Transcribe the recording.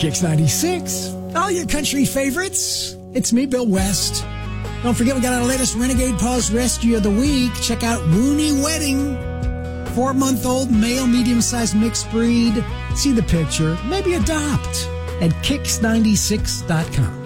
Kicks 96. All your country favorites. It's me, Bill West. Don't forget, we got our latest Renegade Paws Rescue of the Week. Check out Rooney Wedding. 4-month-old male medium-sized mixed breed. See the picture. Maybe adopt at kicks96.com.